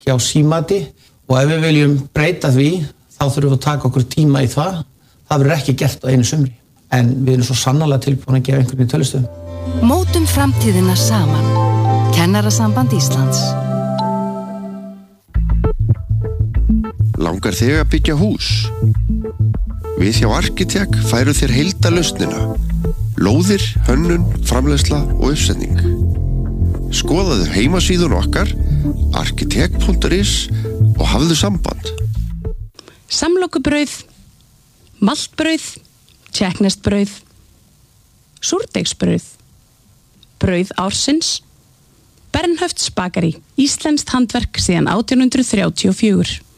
hjá Símati og ef við viljum breyta því þá þurfum við að taka okkur tíma í það. Það verður ekki gert á einu sumri en við erum svo sannarlega tilbúin að gefa einhvern í tölustöðum. Mótum framtíðina saman. Kennarasamband Íslands. Langar þig að byggja hús? Við hjá Arkitek færum þér heildarlausnina. Lóðir, hönnun, framleiðsla og uppsetning. Skoðaðu heimasíðun okkar arkitek.is og hafðu samband. Samlokubrauð, maltbrauð, tékkneskt-brauð, súrdeigsbrauð, brauð ársins, Bernhöfts bakari, íslenskt handverk síðan 1834.